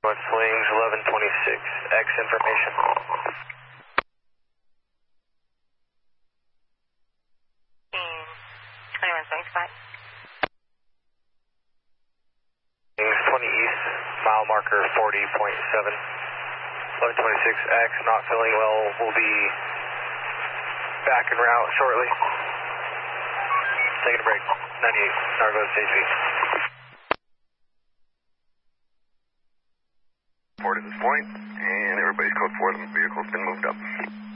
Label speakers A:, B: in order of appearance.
A: Northwest Wings 1126, X information.
B: And 2175.
A: Wings 20 East, mile marker 40.7. 1126X, not feeling well, will be back en route shortly. Taking a break, 98, Northwest Stage V.
C: Report at this point, and everybody's code 4, the vehicle's been moved up.